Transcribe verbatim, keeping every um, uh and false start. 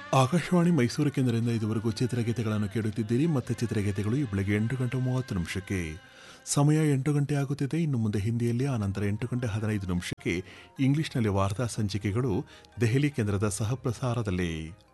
ಆಕಾಶವಾಣಿ ಮೈಸೂರು ಕೇಂದ್ರದಿಂದ ಇದುವರೆಗೂ ಚಿತ್ರಗೀತೆಗಳನ್ನು ಕೇಳುತ್ತಿದ್ದೀರಿ. ಮತ್ತೆ ಚಿತ್ರಗೀತೆಗಳು ಈ ಬೆಳಗ್ಗೆ ಎಂಟು ಗಂಟೆ ಮೂವತ್ತು ನಿಮಿಷಕ್ಕೆ. ಸಮಯ ಎಂಟು ಗಂಟೆ ಆಗುತ್ತಿದೆ. ಇನ್ನು ಮುಂದೆ ಹಿಂದಿಯಲ್ಲಿ, ಆನಂತರ ಎಂಟು ಗಂಟೆ ಹದಿನೈದು ನಿಮಿಷಕ್ಕೆ ಇಂಗ್ಲಿಷ್ನಲ್ಲಿ ವಾರ್ತಾ ಸಂಚಿಕೆಗಳು ದೆಹಲಿ ಕೇಂದ್ರದ ಸಹಪ್ರಸಾರದಲ್ಲಿ.